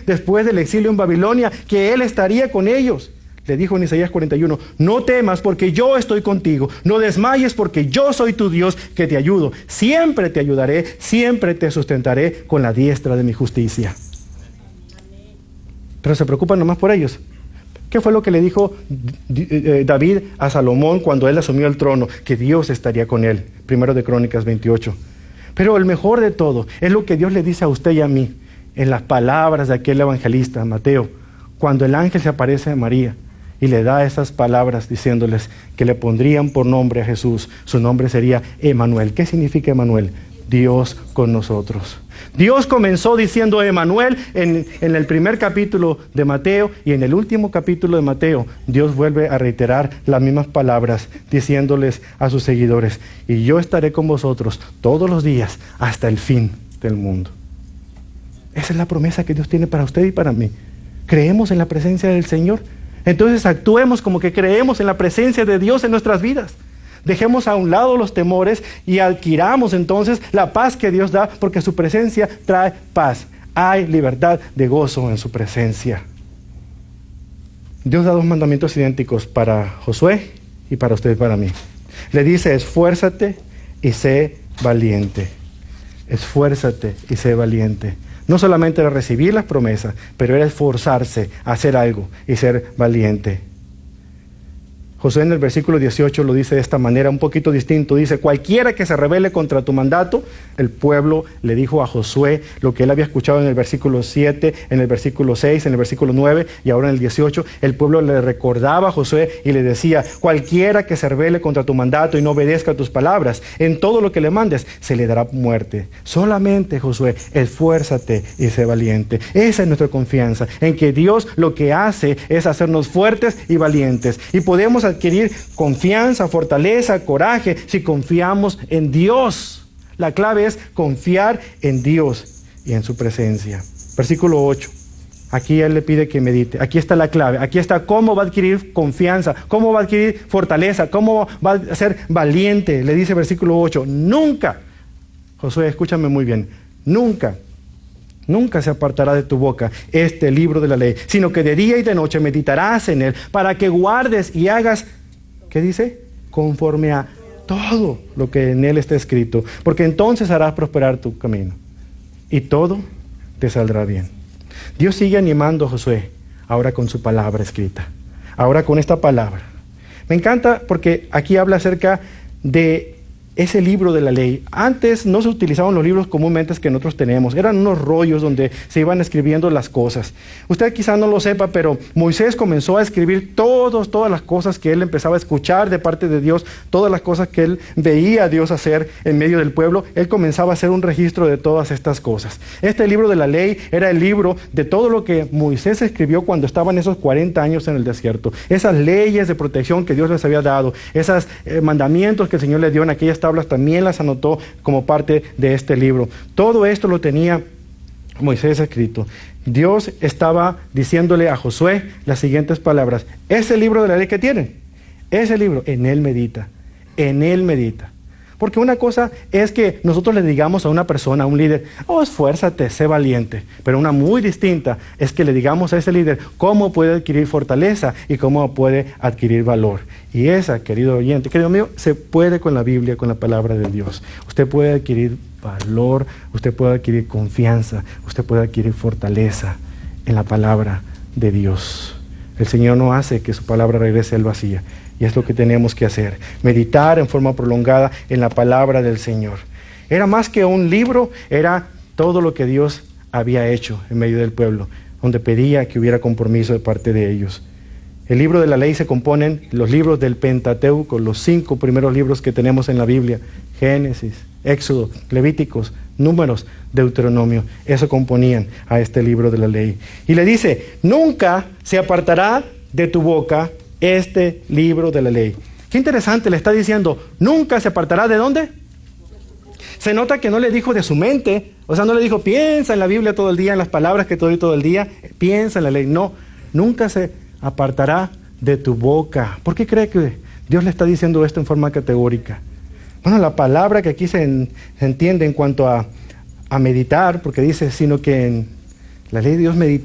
después del exilio en Babilonia, que Él estaría con ellos. Le dijo en Isaías 41, no temas porque yo estoy contigo, no desmayes porque yo soy tu Dios que te ayudo. Siempre te ayudaré, siempre te sustentaré con la diestra de mi justicia. Pero se preocupan nomás por ellos. ¿Qué fue lo que le dijo David a Salomón cuando él asumió el trono? Que Dios estaría con él. Primero de Crónicas 28. Pero el mejor de todo es lo que Dios le dice a usted y a mí en las palabras de aquel evangelista, Mateo, cuando el ángel se aparece a María y le da esas palabras diciéndoles que le pondrían por nombre a Jesús. Su nombre sería Emanuel. ¿Qué significa Emanuel? Dios con nosotros. Dios comenzó diciendo Emanuel en el primer capítulo de Mateo, y en el último capítulo de Mateo Dios vuelve a reiterar las mismas palabras diciéndoles a sus seguidores, y yo estaré con vosotros todos los días hasta el fin del mundo. Esa es la promesa que Dios tiene para usted y para mí. ¿Creemos en la presencia del Señor? Entonces actuemos como que creemos en la presencia de Dios en nuestras vidas. Dejemos a un lado los temores y adquiramos entonces la paz que Dios da, porque su presencia trae paz. Hay libertad de gozo en su presencia. Dios da dos mandamientos idénticos para Josué y para usted y para mí. Le dice, esfuérzate y sé valiente. Esfuérzate y sé valiente. No solamente era recibir las promesas, pero era esforzarse a hacer algo y ser valiente. Josué en el versículo 18 lo dice de esta manera, un poquito distinto. Dice, cualquiera que se rebele contra tu mandato. El pueblo le dijo a Josué lo que él había escuchado en el versículo 7, en el versículo 6, en el versículo 9 y ahora en el 18. El pueblo le recordaba a Josué y le decía, cualquiera que se rebele contra tu mandato y no obedezca tus palabras, en todo lo que le mandes, se le dará muerte. Solamente, Josué, esfuérzate y sé valiente. Esa es nuestra confianza, en que Dios lo que hace es hacernos fuertes y valientes. Y podemos adquirir confianza, fortaleza, coraje, si confiamos en Dios. La clave es confiar en Dios y en su presencia. Versículo 8. Aquí Él le pide que medite. Aquí está la clave. Aquí está cómo va a adquirir confianza, cómo va a adquirir fortaleza, cómo va a ser valiente. Le dice versículo 8. Nunca, Josué, escúchame muy bien, nunca se apartará de tu boca este libro de la ley, sino que de día y de noche meditarás en él, para que guardes y hagas, ¿qué dice? Conforme a todo lo que en él está escrito, porque entonces harás prosperar tu camino y todo te saldrá bien. Dios sigue animando a Josué, ahora con su palabra escrita, ahora con esta palabra. Me encanta porque aquí habla acerca de ese libro de la ley. Antes no se utilizaban los libros comúnmente que nosotros tenemos. Eran unos rollos donde se iban escribiendo las cosas. Usted quizás no lo sepa, pero Moisés comenzó a escribir todas las cosas que él empezaba a escuchar de parte de Dios, todas las cosas que él veía a Dios hacer en medio del pueblo. Él comenzaba a hacer un registro de todas estas cosas. Este libro de la ley era el libro de todo lo que Moisés escribió cuando estaban esos 40 años en el desierto. Esas leyes de protección que Dios les había dado, esos mandamientos que el Señor les dio en aquellas tablas, también las anotó como parte de este libro. Todo esto lo tenía Moisés escrito. Dios estaba diciéndole a Josué las siguientes palabras. Ese libro de la ley que tienen, ese libro, en él medita, en él medita. Porque una cosa es que nosotros le digamos a una persona, a un líder, oh, esfuérzate, sé valiente. Pero una muy distinta es que le digamos a ese líder cómo puede adquirir fortaleza y cómo puede adquirir valor. Y esa, querido oyente, querido mío, se puede con la Biblia, con la palabra de Dios. Usted puede adquirir valor, usted puede adquirir confianza, usted puede adquirir fortaleza en la palabra de Dios. El Señor no hace que su palabra regrese al vacío. Y es lo que tenemos que hacer, meditar en forma prolongada en la palabra del Señor. Era más que un libro, era todo lo que Dios había hecho en medio del pueblo, donde pedía que hubiera compromiso de parte de ellos. El libro de la ley se componen los libros del Pentateuco, los 5 primeros libros que tenemos en la Biblia: Génesis, Éxodo, Levíticos, Números, Deuteronomio. Eso componían a este libro de la ley. Y le dice, nunca se apartará de tu boca este libro de la ley. Qué interesante, le está diciendo, nunca se apartará. ¿De dónde? Se nota que no le dijo de su mente, o sea, no le dijo, piensa en la Biblia todo el día, en las palabras que te doy todo el día, piensa en la ley. No, nunca se apartará de tu boca. ¿Por qué cree que Dios le está diciendo esto en forma categórica? Bueno, la palabra que aquí se entiende en cuanto a meditar, porque dice, sino que en la ley de Dios medita